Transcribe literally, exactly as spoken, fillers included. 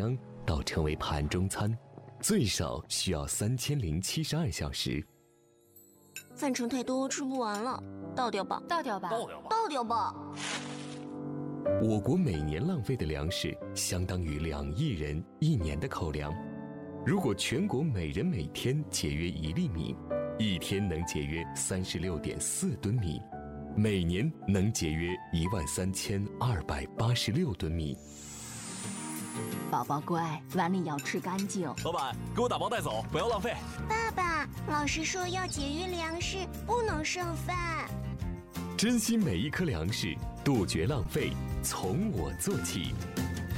秧到成为盘中餐，最少需要三千零七十二小时。 饭程太多，吃不完了，倒掉吧， 倒掉吧， 倒掉吧， 倒掉吧。 我国每年浪费的粮食相当于两亿人一年的口粮。如果全国每人每天节约一粒米，一天能节约三十六点四吨米，每年能节约一万三千二百八十六吨米。 宝宝乖，碗里要吃干净。 老板，给我打包带走，不要浪费。 爸爸，老师说要节约粮食，不能剩饭。 珍惜每一颗粮食，杜绝浪费，从我做起。